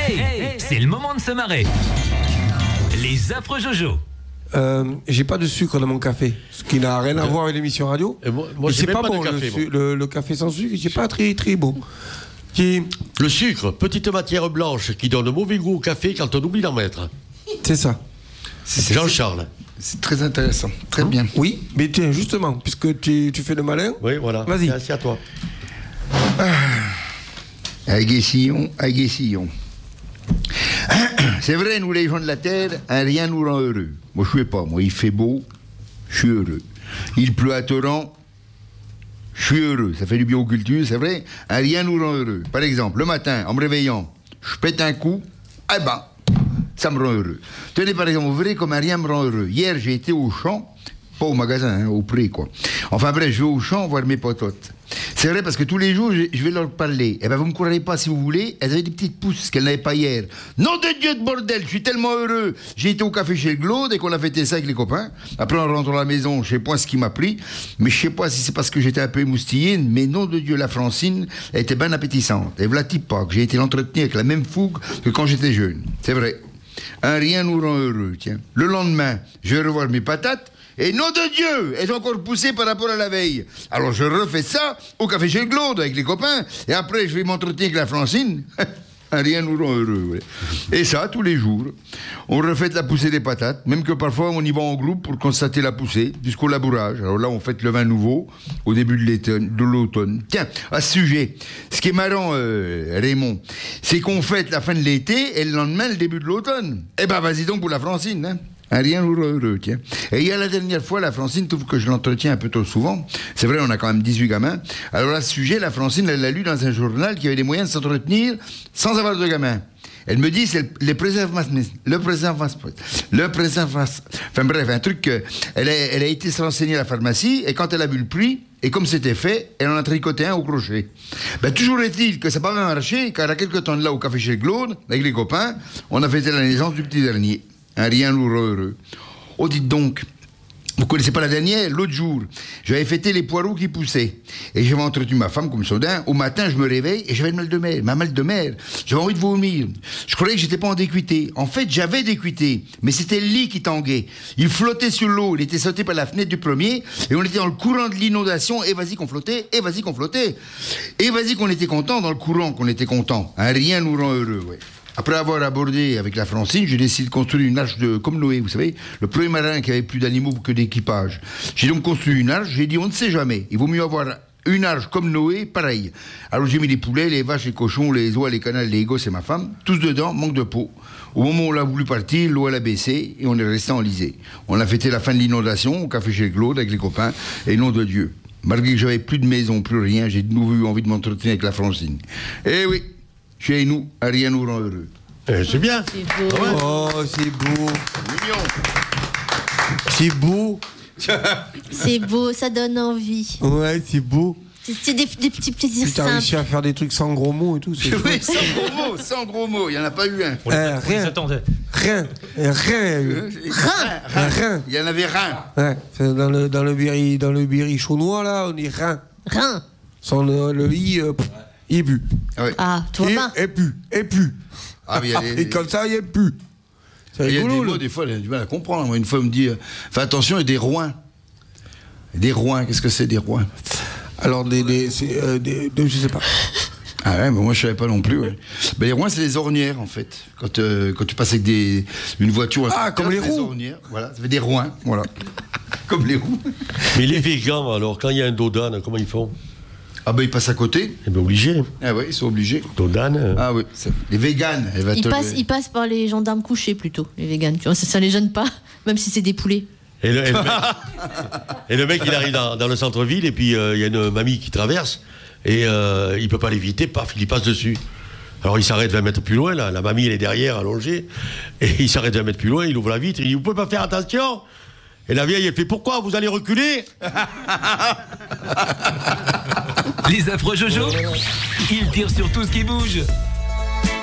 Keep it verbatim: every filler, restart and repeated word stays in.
Hey, hey, c'est le moment de se marrer. Les affreux Jojo. Euh, j'ai pas de sucre dans mon café, ce qui n'a rien à voir avec l'émission radio. Et moi, moi Et j'ai c'est même pas, pas bon de café, le, su- moi. le, le café sans sucre, c'est pas très très bon. Qui... Le sucre, petite matière blanche qui donne mauvais goût au café quand on oublie d'en mettre. C'est ça. C'est- Jean-Charles. C'est très intéressant, très bien. Oui, mais tiens, justement, puisque tu, tu fais le malin. Oui, voilà. Vas-y. C'est à toi. Aiguessillon, aiguessillon. C'est vrai, nous les gens de la terre, hein, rien nous rend heureux. Moi je sais pas, moi il fait beau, je suis heureux. Il pleut à torrent, je suis heureux. Ça fait du bioculture, c'est vrai, hein, rien nous rend heureux. Par exemple, le matin, en me réveillant, je pète un coup, eh ben, ça me rend heureux. Tenez par exemple, vous verrez comme un rien me rend heureux. Hier j'ai été au champ, pas au magasin, hein, au pré quoi. Enfin bref, je vais au champ voir mes pototes. C'est vrai parce que tous les jours, je, je vais leur parler. Eh ben, vous me croirez pas si vous voulez, elles avaient des petites pousses qu'elles n'avaient pas hier. Nom de Dieu de bordel, je suis tellement heureux. J'ai été au café chez le Glaude et qu'on a fêté ça avec les copains. Après, en rentrant à la maison, je sais pas ce qui m'a pris, mais je sais pas si c'est parce que j'étais un peu émoustillé, mais nom de Dieu, la Francine, elle était bien appétissante. Et voilà pas que j'ai été l'entretenir avec la même fougue que quand j'étais jeune. C'est vrai. Un rien nous rend heureux, tiens. Le lendemain, je vais revoir mes patates. Et nom de Dieu, elles ont encore poussé par rapport à la veille. Alors je refais ça au café chez le Glaude avec les copains. Et après, je vais m'entretenir avec la Francine. Rien nous rend heureux. Ouais. Et ça, tous les jours. On refait la poussée des patates, même que parfois on y va en groupe pour constater la poussée, jusqu'au labourage. Alors là, on fête le vin nouveau, au début de l'éton- de l'automne. Tiens, à ce sujet, ce qui est marrant, euh, Raymond, c'est qu'on fête la fin de l'été et le lendemain, le début de l'automne. Eh ben, vas-y donc pour la Francine, hein. Un rien nous rend heureux, tiens. Et il y a la dernière fois, la Francine trouve que je l'entretiens un peu trop souvent. C'est vrai, on a quand même dix-huit gamins. Alors à ce sujet, la Francine, elle l'a lu dans un journal qu'il y avait des moyens de s'entretenir sans avoir de gamins. Elle me dit, c'est le, les préservatifs, le préservatif, le préservatif, enfin bref, un truc que, elle a, elle a été se renseigner à la pharmacie, et quand elle a vu le prix, et comme c'était fait, elle en a tricoté un au crochet. Ben, toujours est-il que ça n'a pas bien marché, car à quelques temps de là, au café chez le Glaude, avec les copains, on a fêté la naissance du petit dernier. Un rien nous rend heureux. Oh, dites donc, vous connaissez pas la dernière? L'autre jour, j'avais fêté les poireaux qui poussaient. Et j'avais entretenu ma femme comme Saudin. Au matin, je me réveille et j'avais le mal de mer. Ma mal de mer. J'avais envie de vomir. Je croyais que j'étais pas en décuité. En fait, j'avais décuité. Mais c'était le lit qui tanguait. Il flottait sur l'eau. Il était sauté par la fenêtre du premier. Et on était dans le courant de l'inondation. Et vas-y qu'on flottait. Et vas-y qu'on flottait. Et vas-y qu'on était content dans le courant qu'on était content. Un rien nous rend heureux, ouais. Après avoir abordé avec la Francine, j'ai décidé de construire une arche de, comme Noé, vous savez, le premier marin qui avait plus d'animaux que d'équipage. J'ai donc construit une arche, j'ai dit on ne sait jamais, il vaut mieux avoir une arche comme Noé, pareil. Alors j'ai mis les poulets, les vaches, les cochons, les oies, les canards, les gosses et ma femme, tous dedans, manque de peau. Au moment où on a voulu partir, l'eau elle a baissé et on est resté enlisé. On a fêté la fin de l'inondation au café chez le Glaude avec les copains, et nom de Dieu. Malgré que j'avais plus de maison, plus rien, j'ai de nouveau eu envie de m'entretenir avec la Francine. Eh oui, chez nous, rien nous rend heureux. Eh, c'est bien. C'est beau. Ouais. Oh, c'est beau. Mignon. C'est beau. C'est beau, ça donne envie. Ouais, c'est beau. C'est, c'est des, des petits plaisirs Putain, réussi simples. à faire des trucs sans gros mots et tout. C'est Oui, sans gros mots, sans gros mots, il n'y en a pas eu un. Euh, rien, Attendez. rien, rien. Rien. Rien. Il y en avait rien. Ouais, c'est dans le dans le berry dans le berry chaunois là, on dit rien. Rien. Sans le, le i, euh, pff, il pue. Ah, oui. Ah, tu vois Et, pas. et pue, et pue. Ah, mais il y a des- Et comme ça, il pue. C'est Il y a des rigolo. mots, là. des fois, il a du mal à comprendre. Moi, une fois, on me dit euh, fais attention, il y a des roins. Des roins, qu'est-ce que c'est des roins? Alors des, des, c'est, euh, des, des- je sais pas. Ah ouais, mais moi je savais pas non plus. Ouais. Ben, les roins, c'est les ornières en fait. Quand, euh, quand tu passes avec des, une voiture. Ah, comme les c'est roues. ornières. Voilà, ça fait des roins. Voilà. Comme les roues. Mais les végans, alors, quand il y a un dodane, comment ils font? Ah ben ils passent à côté. Eh bien, obligé. Ah ouais, ils sont obligés. Dodane. euh, Ah oui, c'est- les véganes. Elle va Ils te passent, le- ils passent par les gendarmes couchés plutôt, les véganes. Tu vois, ça, ça les gêne pas, même si c'est des poulets. Et le, et le mec, et le mec, il arrive dans, dans le centre-ville, et puis euh, il y a une mamie qui traverse, et euh, il peut pas l'éviter, paf, il y passe dessus. Alors il s'arrête vingt mètres plus loin, là, la mamie elle est derrière, allongée, et il s'arrête vingt mètres plus loin, il ouvre la vitre, il dit, vous pouvez pas faire attention? Et la vieille, elle fait, pourquoi vous allez reculer? Les affreux Jojo, ils tirent sur tout ce qui bouge.